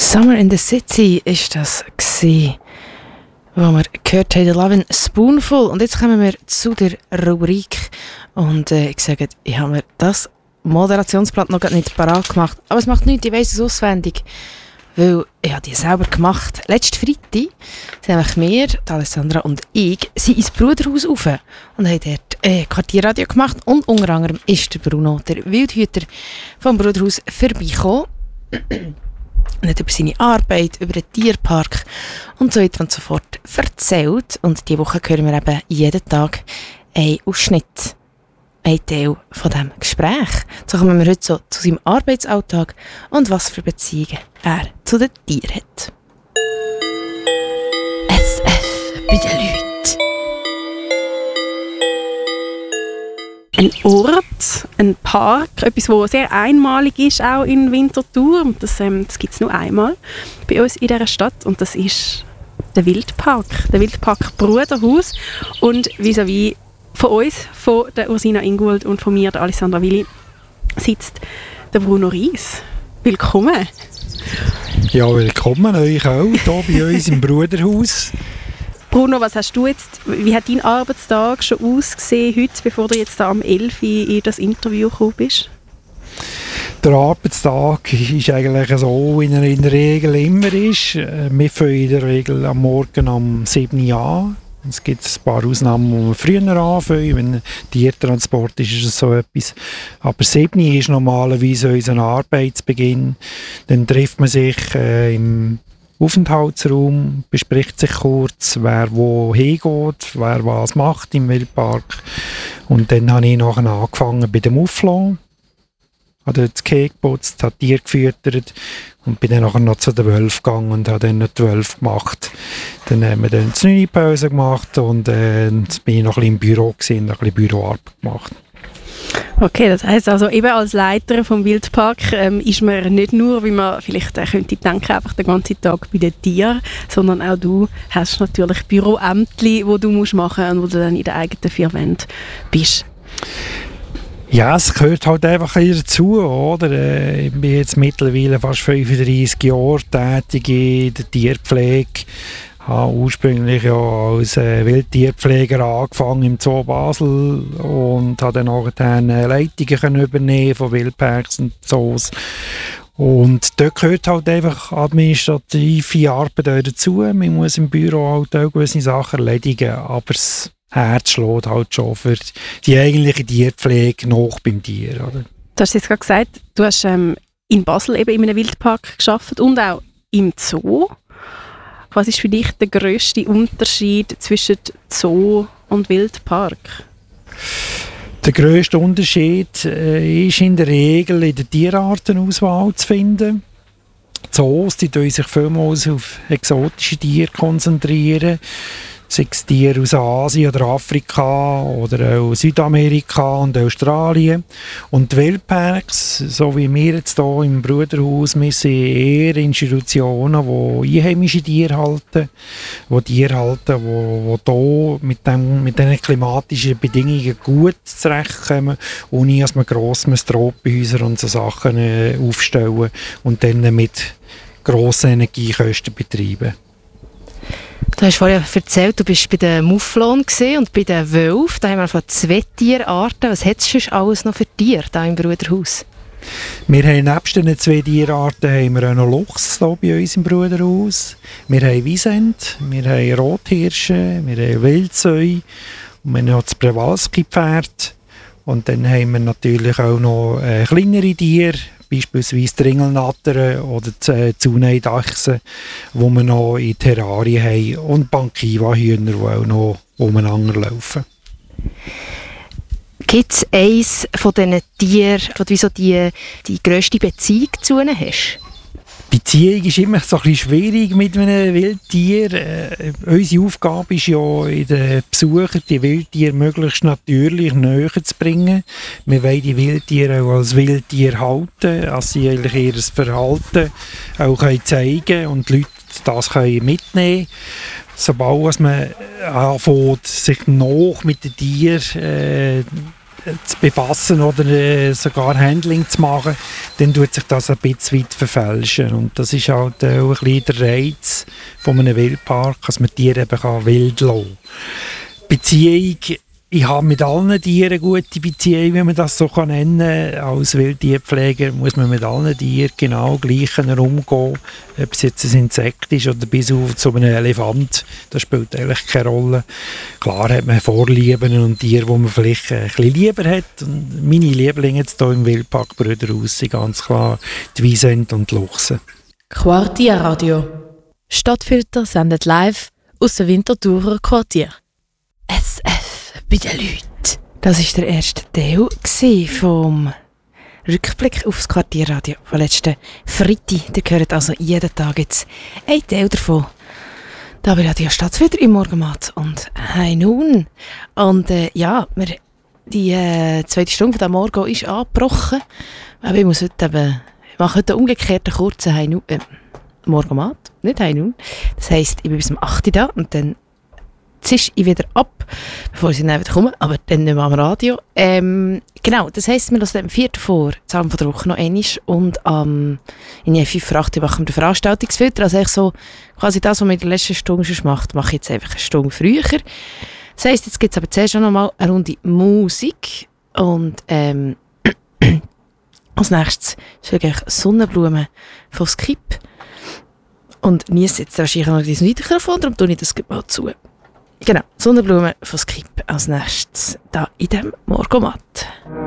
Summer in the City ist das gsi, wo wir gehört haben, Lovin' Spoonful. Und jetzt kommen wir zu der Rubrik. Und ich sage, ich habe mir das Moderationsblatt noch nicht parat gemacht. Aber es macht nichts, ich weiss es auswendig. Weil ich habe die selber gemacht. Letzten Freitag sind wir, Alessandra und ich, sind ins Bruderhaus rauf und haben dort Quartierradio gemacht. Und unter anderem ist der Bruno, der Wildhüter vom Bruderhaus, vorbeigekommen. Und hat über seine Arbeit, über den Tierpark und so weiter und so fort erzählt. Und diese Woche hören wir eben jeden Tag einen Ausschnitt, einen Teil von diesem Gespräch. So kommen wir heute so zu seinem Arbeitsalltag und was für Beziehungen er zu den Tieren hat. SF bei den Leuten. Ein Ort, ein Park, etwas, das sehr einmalig ist, auch in Winterthur. Das gibt es nur einmal bei uns in dieser Stadt. Und das ist der Wildpark Bruderhaus. Und vis-à-vis von uns, von der Ursina Ingold und von mir, der Alessandra Willi, sitzt der Bruno Ries. Willkommen. Ja, willkommen euch auch hier bei uns im Bruderhaus. Bruno, was hast du jetzt, wie hat dein Arbeitstag schon ausgesehen heute, bevor du jetzt am 11 Uhr in das Interview gekommen bist? Der Arbeitstag ist eigentlich so, wie er in der Regel immer ist. Wir fangen in der Regel am Morgen um 7 Uhr an. Es gibt ein paar Ausnahmen, wo wir früher anfangen. Wenn Tiertransport ist, ist es so etwas. Aber 7 Uhr ist normalerweise unser Arbeitsbeginn. Dann trifft man sich im Aufenthaltsraum, bespricht sich kurz, wer wo hingeht, wer was macht im Wildpark. Und dann habe ich nachher angefangen bei dem Auflassen. Habe das Käse geputzt, habe Tiere gefüttert und bin dann nachher noch zu den Wölfen gegangen und habe dann noch die Wölfe gemacht. Dann haben wir dann die 9 Pause gemacht und bin ich noch ein bisschen im Büro gewesen, und ein bisschen Büroarbeit gemacht. Okay, das heisst also, eben als Leiter vom Wildpark ist man nicht nur, wie man vielleicht könnte denken, einfach den ganzen Tag bei den Tieren, sondern auch du hast natürlich Büroämtli, die du machen musst und wo du dann in den eigenen 4 Wänden bist. Ja, es gehört halt einfach dazu, oder? Ich bin jetzt mittlerweile fast 35 Jahre tätig in der Tierpflege. Ich habe ursprünglich ja als Wildtierpfleger angefangen im Zoo Basel und habe dann nachher Leitungen übernehmen von Wildparks und Zoos. Und dort gehört halt einfach administrative Arbeit dazu. Man muss im Büro halt auch gewisse Sachen erledigen, aber das Herz schlägt halt schon für die eigentliche Tierpflege nach beim Tier. Oder? Du hast jetzt gerade gesagt, du hast in Basel eben in einem Wildpark gearbeitet und auch im Zoo. Was ist für dich der grösste Unterschied zwischen Zoo und Wildpark? Der grösste Unterschied ist in der Regel in der Tierartenauswahl zu finden. Zoos, die sich vielmals auf exotische Tiere konzentrieren. Sei es Tiere aus Asien oder Afrika oder auch Südamerika und Australien. Und die Wildparks, so wie wir jetzt hier im Bruderhaus, wir sind eher Institutionen, die einheimische Tiere halten, die hier mit diesen klimatischen Bedingungen gut zurechtkommen, ohne dass man grosse Tropenhäuser und so Sachen aufstellen und dann mit grossen Energiekosten betreiben. Du hast vorhin erzählt, du bist bei den Mufflon und bei den Wölfen. Da haben wir von 2 Tierarten. Was hat es sonst alles noch für Tiere hier im Bruderhaus? Wir haben nebst den 2 Tierarten haben wir auch noch Luchs hier bei uns im Bruderhaus. Wir haben Wiesent, wir haben Rothirsche, wir haben Wildsäue und wir haben noch das Przewalski-Pferd. Und dann haben wir natürlich auch noch kleinere Tiere, beispielsweise die Ringelnattern oder die Zuneidachsen, die wir noch in Terrarien haben, und Bankiva-Hühner, die auch noch umeinander laufen. Gibt es eines von diesen Tieren, wo du so die grösste Beziehung zu ihnen hast? Die Beziehung ist immer so ein bisschen schwierig mit einem Wildtier. Unsere Aufgabe ist ja, in den Besuchern die Wildtiere möglichst natürlich näher zu bringen. Wir wollen die Wildtiere auch als Wildtier halten, dass sie eigentlich ihr Verhalten auch zeigen können und die Leute das mitnehmen können. Sobald man anfängt, sich noch mit den Tieren zu befassen oder sogar Handling zu machen, dann tut sich das ein bisschen weit verfälschen. Und das ist halt auch ein bisschen der Reiz von einem Wildpark, dass man Tiere eben wild lassen kann. Beziehung, ich habe mit allen Tieren eine gute Beziehung, wenn man das so nennen kann. Als Wildtierpfleger muss man mit allen Tieren genau gleich umgehen. Ob es jetzt ein Insekt ist oder bis auf zu einem Elefant, das spielt eigentlich keine Rolle. Klar hat man Vorlieben und Tiere, die man vielleicht ein bisschen lieber hat. Und meine Lieblinge jetzt hier im Wildpark Brüderhaus sind ganz klar die Wiesent und die Luchse. Quartier Radio. Stadtfilter sendet live aus dem Winterthurer Quartier. SF bei den Leuten. Das war der erste Teil vom Rückblick auf das Quartierradio von letzten Freitag. Ihr hört also jeden Tag jetzt ein Teil davon. Da bei Radio Stadtfilter im Morgenmat und «Hey nun». Und die zweite Stunde von diesem Morgen ist angebrochen. Aber ich mache heute einen umgekehrten kurzen «Hey nun». Morgenmat, nicht «Hey nun». Das heisst, ich bin bis um 8 Uhr da und dann zische ich wieder ab, bevor sie dann wieder kommen, aber dann nicht mehr am Radio. Genau, das heisst, wir hören am 4. vor, zusammen von der Woche noch einmal und in 5 vor 8 machen wir den Veranstaltungsfilter, also eigentlich so quasi das, was man in der letzten Stunde schon macht, mache ich jetzt einfach eine Stunde früher. Das heisst, jetzt gibt es aber zuerst noch mal eine Runde Musik und als nächstes ist wirklich Sonnenblumen von Skip und Nies jetzt wahrscheinlich noch dieses Mikrofon, darum tue ich das mal zu. Genau, Sonnenblumen von Skip als nächstes, da in dem Morgenmatt.